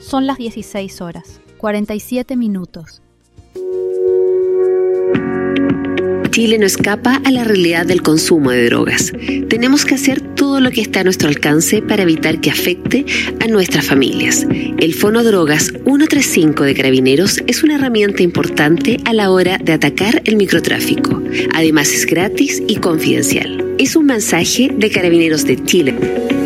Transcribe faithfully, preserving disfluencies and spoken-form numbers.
Son las dieciséis horas, cuarenta y siete minutos. Chile no escapa a la realidad del consumo de drogas. Tenemos que hacer todo lo que está a nuestro alcance para evitar que afecte a nuestras familias. El Fonodrogas ciento treinta y cinco de Carabineros es una herramienta importante a la hora de atacar el microtráfico. Además es gratis y confidencial. Es un mensaje de Carabineros de Chile.